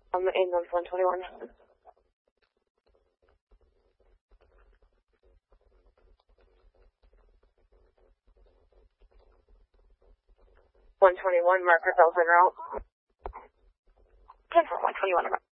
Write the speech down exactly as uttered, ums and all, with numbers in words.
Um, ambulance one twenty-one. one twenty-one, marker Bells en route. ten for one twenty-one.